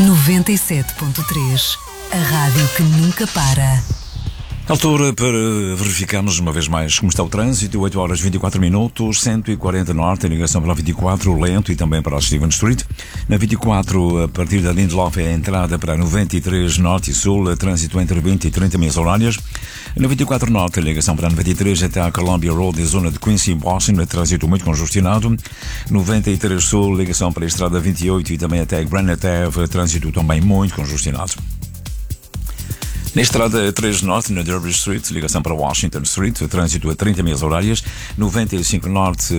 97.3, a rádio que nunca para. Altura para verificarmos uma vez mais como está o trânsito. 8 horas 24 minutos, 140 norte, em ligação para a 24, lento, e também para a Stephen Street. Na 24, a partir da Lindelof, é a entrada para a 93 norte e sul, trânsito entre 20 e 30 milhas horárias. Na 24 norte, a ligação para a 93 até a Columbia Road, em zona de Quincy e Boston, trânsito muito congestionado. 93 sul, ligação para a estrada 28 e também até a Granite Ave, trânsito também muito congestionado. Na estrada 3 Norte, na Derby Street, ligação para Washington Street, trânsito a 30 milhas horárias. 95 Norte,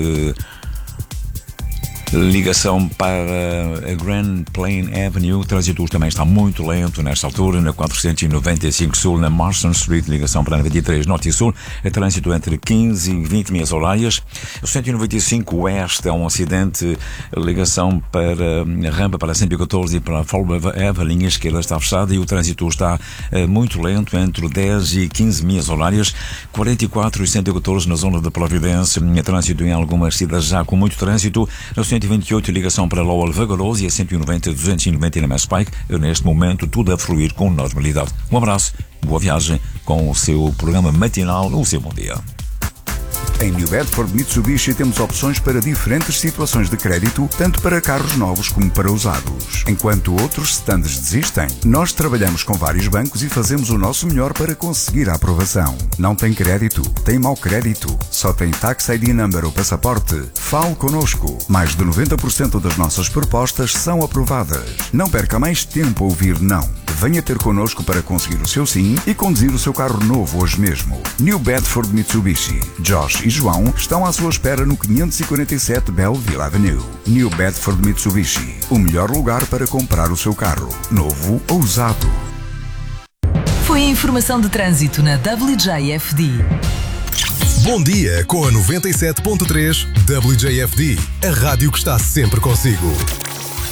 ligação para a Grand Plain Avenue, trânsito também está muito lento nesta altura. Na 495 Sul, na Marston Street, ligação para a 93 Norte e Sul, trânsito entre 15 e 20 milhas horárias. O 195 Oeste, é um acidente, ligação para a rampa para a 114 e para a Fall Ave, a linha esquerda está fechada e o trânsito está muito lento, entre 10 e 15 milhas horárias. 44 e 114 na zona da Providência, trânsito em algumas cidades já com muito trânsito. No 128, ligação para Lowell Vagaroso, e a 190 e 290 na Mass Pike. Neste momento, tudo a fluir com normalidade. Um abraço, boa viagem com o seu programa matinal, o seu bom dia. Em New Bedford Mitsubishi temos opções para diferentes situações de crédito, tanto para carros novos como para usados. Enquanto outros stands desistem, nós trabalhamos com vários bancos e fazemos o nosso melhor para conseguir a aprovação. Não tem crédito? Tem mau crédito? Só tem Tax ID Number ou passaporte? Fale connosco. Mais de 90% das nossas propostas são aprovadas. Não perca mais tempo a ouvir não. Venha ter connosco para conseguir o seu sim e conduzir o seu carro novo hoje mesmo. New Bedford Mitsubishi. Josh e João estão à sua espera no 547 Belleville Avenue. New Bedford Mitsubishi, o melhor lugar para comprar o seu carro, novo ou usado. Foi a informação de trânsito na WJFD. Bom dia com a 97.3 WJFD, a rádio que está sempre consigo.